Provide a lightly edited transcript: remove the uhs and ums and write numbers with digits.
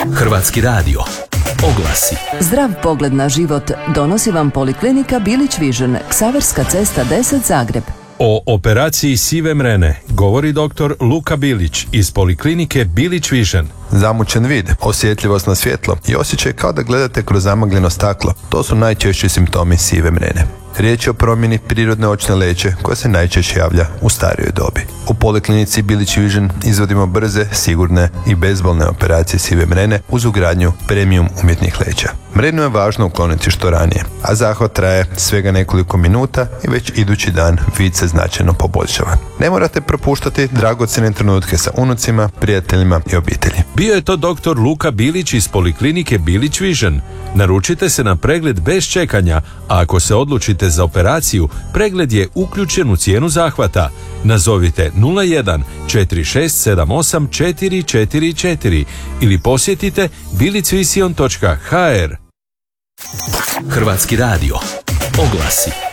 Hrvatski radio. Oglasi. Zdrav pogled na život donosi vam Poliklinika Bilić Vision, Ksaverska cesta 10 Zagreb. O operaciji sive mrene govori dr. Luka Bilić iz Poliklinike Bilić Vision. Zamućen vid, osjetljivost na svjetlo i osjećaj kao da gledate kroz zamagljeno staklo. To su najčešći simptomi sive mrene. Riječ je o promjeni prirodne očne leće koja se najčešće javlja u starijoj dobi. U Poliklinici Bilić Vision izvodimo brze, sigurne i bezbolne operacije sive mrene uz ugradnju premium umjetnih leća. Mrenu je važno ukloniti što ranije, a zahvat traje svega nekoliko minuta i već idući dan vid se značajno poboljšava. Ne morate propuštati dragocjene trenutke sa unucima, prijateljima i obitelji. Bio je to dr. Luka Bilić iz Poliklinike Bilić Vision. Naručite se na pregled bez čekanja, a ako se odlučite za operaciju, pregled je uključen u cijenu zahvata. Nazovite 01 4678 444 ili posjetite bilicvision.hr. Hrvatski radio. Oglasi.